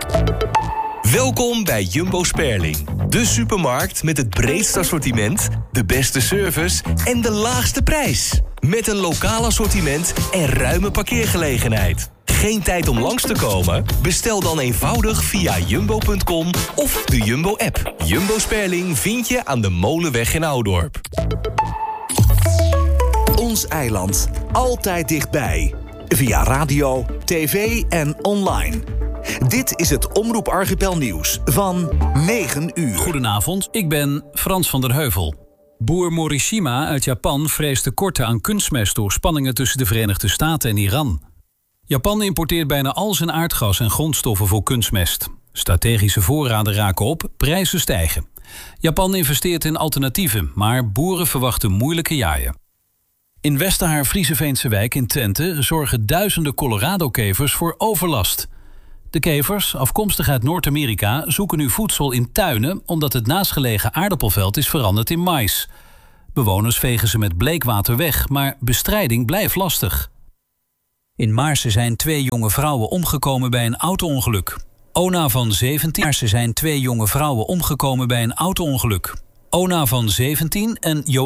Welkom bij Jumbo Sperling. De supermarkt met het breedste assortiment, de beste service en de laagste prijs. Met een lokaal assortiment en ruime parkeergelegenheid. Geen tijd om langs te komen? Bestel dan eenvoudig via jumbo.com of de Jumbo-app. Jumbo Sperling vind je aan de Molenweg in Oudorp. Ons eiland. Altijd dichtbij. Via radio, tv en online. Dit is het Omroep Archipel Nieuws van 9 uur. Goedenavond, ik ben Frans van der Heuvel. Boer Morishima uit Japan vreest tekorten aan kunstmest door spanningen tussen de Verenigde Staten en Iran. Japan importeert bijna al zijn aardgas en grondstoffen voor kunstmest. Strategische voorraden raken op, prijzen stijgen. Japan investeert in alternatieven, maar boeren verwachten moeilijke jaren. In Westerhaar-Vriezeveense wijk in Twente zorgen duizenden Colorado-kevers voor overlast. De kevers, afkomstig uit Noord-Amerika, zoeken nu voedsel in tuinen omdat het naastgelegen aardappelveld is veranderd in mais. Bewoners vegen ze met bleekwater weg, maar bestrijding blijft lastig. In Maarsen zijn 2 jonge vrouwen omgekomen bij een auto-ongeluk. Ona van 17 Maarsen zijn 2 jonge vrouwen omgekomen bij een auto-ongeluk. Ona van 17 en